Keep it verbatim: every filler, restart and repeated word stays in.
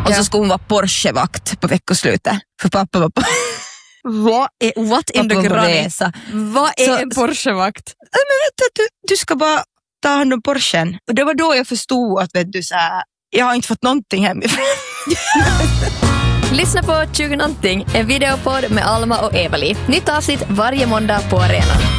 Och Ja. så skulle hon vara Porsche-vakt på veckoslutet. För pappa var på... Vad är, what in the pappa var på granny? resa. Vad är Så- en Porsche-vakt? Men vet du, du, du ska bara ta hand om Porschen. Och det var då jag förstod att vet du, så här, jag har inte fått någonting hemifrån. Lyssna på tjugo någonting, en videopodd med Alma och Evali. Nytt avsnitt varje måndag på arenan.